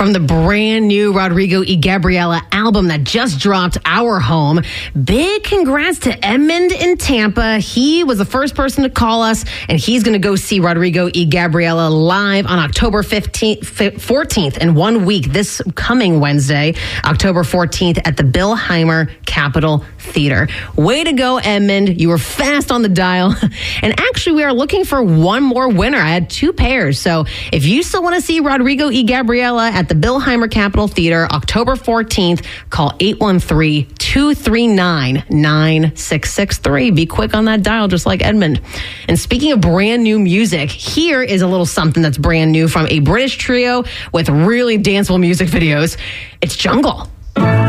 from the brand new Rodrigo y Gabriela album that just dropped, Our Home. Big congrats to Edmund in Tampa. He was the first person to call us, and he's going to go see Rodrigo y Gabriela live on October 14th in 1 week, this coming Wednesday, October 14th at the Bill Heimer Capitol Theater. Way to go, Edmund. You were fast on the dial. And actually, we are looking for one more winner. I had two pairs. So if you still want to see Rodrigo y Gabriela at the Bill Heimer Capitol Theater, October 14th, call 813-239-9663. Be quick on that dial, just like Edmund. And speaking of brand new music, here is a little something that's brand new from a British trio with really danceable music videos. It's Jungle.